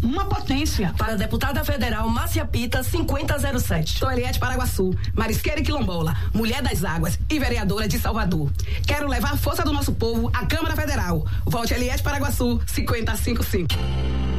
uma potência. Para a deputada federal Márcia Pita, 5007. Sou Eliette Paraguaçu, marisqueira e quilombola, mulher das águas e vereadora de Salvador. Quero levar a força do nosso povo à Câmara Federal. Volte Eliette Paraguaçu, 555.